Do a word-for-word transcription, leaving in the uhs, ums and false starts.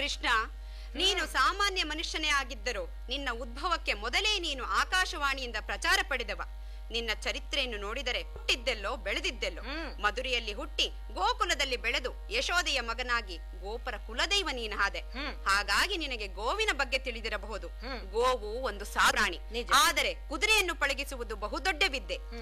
ಕೃಷ್ಣ, ನೀನು ಸಾಮಾನ್ಯ ಮನುಷ್ಯನೇ ಆಗಿದ್ದರೂ ನಿನ್ನ ಉದ್ಭವಕ್ಕೆ ಮೊದಲೇ ನೀನು ಆಕಾಶವಾಣಿಯಿಂದ ಪ್ರಚಾರ ಪಡೆದವ. ನಿನ್ನ ಚರಿತ್ರೆಯನ್ನು ನೋಡಿದರೆ ಹುಟ್ಟಿದ್ದೆಲ್ಲೋ ಬೆಳೆದಿದ್ದೆಲ್ಲೋ. ಮಧುರೆಯಲ್ಲಿ ಹುಟ್ಟಿ ಗೋಕುಲದಲ್ಲಿ ಬೆಳೆದು ಯಶೋದೆಯ ಮಗನಾಗಿ ಗೋಪರ ಕುಲದೈವ ನೀನು ಹಾದೆ. ಹಾಗಾಗಿ ನಿನಗೆ ಗೋವಿನ ಬಗ್ಗೆ ತಿಳಿದಿರಬಹುದು. ಗೋವು ಒಂದು ಸಾರಾಣಿ, ಆದರೆ ಕುದುರೆಯನ್ನು ಪಳಗಿಸುವುದು ಬಹುದೊಡ್ಡ ವಿದ್ಯೆ.